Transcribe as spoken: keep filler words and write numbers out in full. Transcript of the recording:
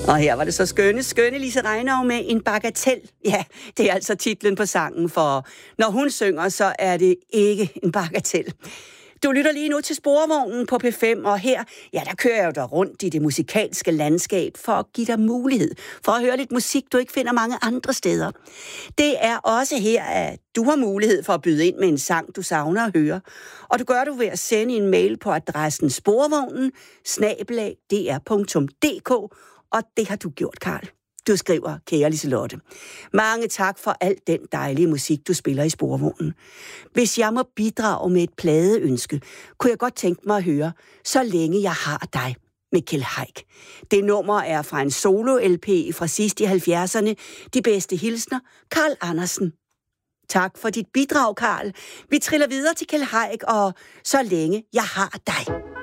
Og her var det så skønne, skønne Lise Reinau med En bagatel. Ja, det er altså titlen på sangen, for når hun synger, så er det ikke en bagatel. Du lytter lige nu til Sporvognen på P fem, og her, ja, der kører jeg jo der rundt i det musikalske landskab for at give dig mulighed for at høre lidt musik, du ikke finder mange andre steder. Det er også her, at du har mulighed for at byde ind med en sang, du savner at høre. Og du gør det ved at sende en mail på adressen sporvognen snabel-a d r punktum d k, og det har du gjort, Karl. Du skriver, kære Liselotte, mange tak for alt den dejlige musik, du spiller i Sporvognen. Hvis jeg må bidrage med et pladeønske, kunne jeg godt tænke mig at høre Så længe jeg har dig med Kjeld Haik. Det nummer er fra en solo-L P fra sidst i halvfjerdserne. De bedste hilsner, Carl Andersen. Tak for dit bidrag, Karl. Vi triller videre til Kjeld Haik og Så længe jeg har dig.